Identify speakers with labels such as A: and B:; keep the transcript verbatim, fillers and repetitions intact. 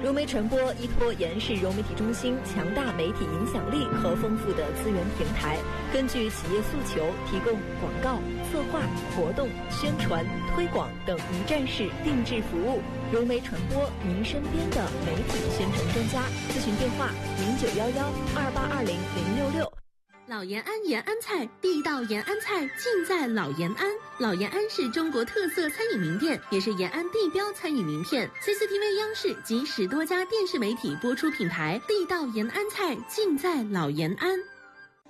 A: 融媒传播依托延世融媒体中心强大媒体影响力和丰富的资源平台，根据企业诉求，提供广告、策划、活动、宣传、推广等一站式定制服务。融媒传播，您身边的媒体宣传专家。咨询电话：零九幺幺二八二零零六六。
B: 老延安延安菜，地道延安菜尽在老延安。老延安是中国特色餐饮名店，也是延安地标餐饮名片。C C T V 央视及十多家电视媒体播出品牌，地道延安菜尽在老延安。